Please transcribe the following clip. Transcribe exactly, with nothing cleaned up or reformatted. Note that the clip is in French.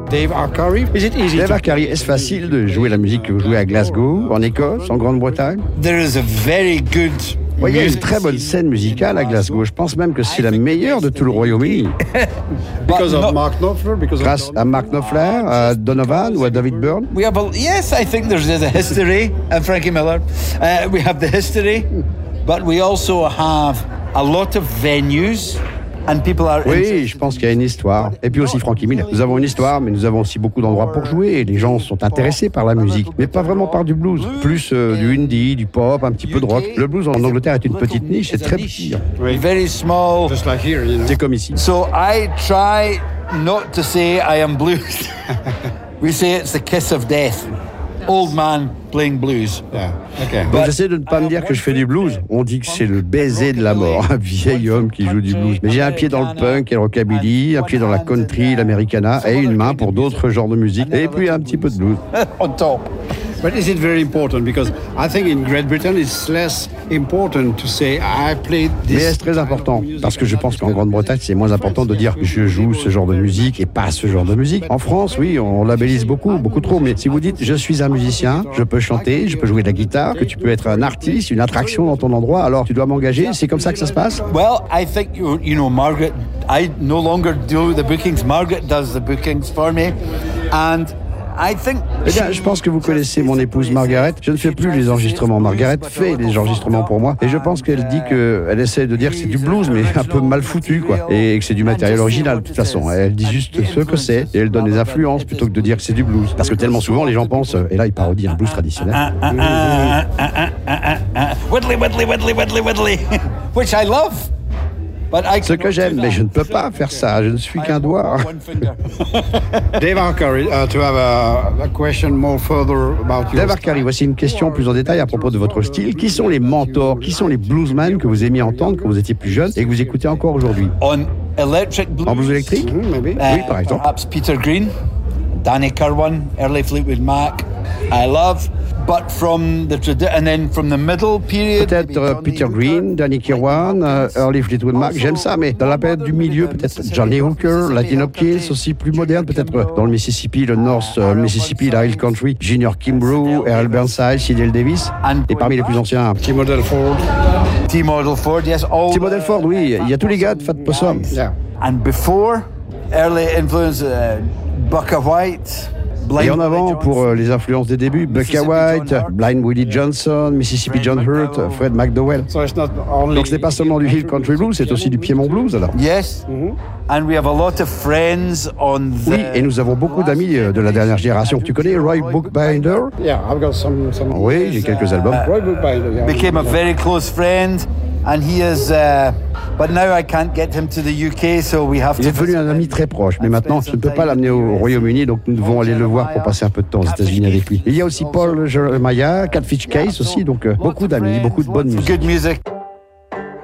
Dave Arcari. Is it easy? Dave Arcari, est-ce facile de jouer la musique que vous jouez à Glasgow, en Écosse, en Grande-Bretagne? There is a very good Oui, il y a une très bonne scène musicale à Glasgow. Je pense même que c'est la meilleure de tout le Royaume-Uni. because of Mark Knopfler, because Grâce of à Mark Knopfler, à Donovan ou à David Byrne. We have a, yes, I think there's, there's a history, and Frankie Miller. Uh, we have the history, but we also have a lot of venues. And people are Oui, je pense qu'il y a une histoire. Et puis aussi Frankie Miller. Nous avons une histoire, mais nous avons aussi beaucoup d'endroits pour jouer. Et les gens sont intéressés par la musique, mais pas vraiment par du blues. Plus euh, du indie, du pop, un petit peu de rock. Le blues en Angleterre est une petite niche, c'est très petit. Very small. Just like here, you know. C'est comme ici. So I try not to say I am blues. We say it's the kiss of death. Old man playing blues. Yeah. Okay. Donc j'essaie de ne pas me dire que je fais du blues. On dit que c'est le baiser de la mort, un vieil homme qui joue du blues. Mais j'ai un pied dans le punk et le rockabilly, un pied dans la country, l'americana et une main pour d'autres genres de musique. Et puis un petit peu de blues. On top. But is it very important? Because I think in Great Britain it's less important to say I played this. Mais est-ce très important? Parce que je pense qu'en Grande-Bretagne, c'est moins important de dire je joue ce genre de musique et pas ce genre de musique. En France, oui, on labellise beaucoup, beaucoup trop. Mais si vous dites je suis un musicien, je peux chanter, je peux jouer de la guitare, que tu peux être un artiste, une attraction dans ton endroit, alors tu dois m'engager. C'est comme ça que ça se passe? Well, I think you, you know, Margaret. I no longer do the bookings. Margaret does the bookings for me, and I think. Eh bien, je pense que vous connaissez mon épouse Margaret. Je ne fais plus les enregistrements. Margaret fait les enregistrements pour moi. Et je pense qu'elle dit que, elle essaie de dire que c'est du blues, mais un peu mal foutu, quoi. Et que c'est du matériel original, de toute façon. Elle dit juste ce que c'est. Et elle donne des influences plutôt que de dire que c'est du blues. Parce que tellement souvent, les gens pensent, et là, ils parodient un blues traditionnel. Whittly, whittly, whittly, whittly, whittly. Which I love. Ce que j'aime, mais je ne peux pas faire ça, je ne suis qu'un doigt. Dave Arcari, uh, to have a, a question more further about your Dave Arcari, voici une question plus en détail à propos de votre style. Qui sont les mentors, qui sont les bluesmen que vous aimiez entendre quand vous étiez plus jeune et que vous écoutez encore aujourd'hui? On electric blues. En blues électrique? Mm, maybe. Oui, par exemple. Perhaps Peter Green, Danny Kirwan, early Fleetwood Mac. I love. But from the tradi- and then from the middle period, peut-être euh, Peter Green, Danny Kirwan, euh, Early Fleetwood Mac, j'aime ça, mais dans la période du milieu, peut-être Johnny Hooker, Latin Hopkins, aussi plus moderne, peut-être euh, dans le Mississippi, le North euh, Mississippi, la Hill Country, Junior Kimbrough, Earl Burnside, Sidney Davis, et parmi les plus anciens, T. Delford. T. Delford, yes, all. T. Delford, oui, il y a tous les gars de Fat Possum. Yeah. And before, early influence, uh, Bucka White. Et en avant, pour euh, les influences des débuts, Bucka White, Blind Willie Johnson, Mississippi John Hurt, Fred McDowell. So it's not only Donc ce n'est pas seulement du Hill Country Blues, c'est aussi du Piedmont Blues alors. Yes, mm-hmm. And we have a lot of friends on the... Oui, et nous avons beaucoup d'amis euh, de la dernière génération. Tu connais Roy Bookbinder? Yeah, I've got some. some Oui, j'ai quelques albums. Roy Bookbinder, yeah. Became a very close friend, and he is... Uh, but now I can't get him to the U K, so we have to... Il est devenu un ami très proche, mais maintenant je ne peux pas l'amener au Royaume-Uni, donc nous devons aller le voir pour passer un peu de temps aux États-Unis avec lui. Il y a aussi Paul Jeremiah, Catfish Case aussi, donc euh, beaucoup d'amis, beaucoup de bonne musique. Good music.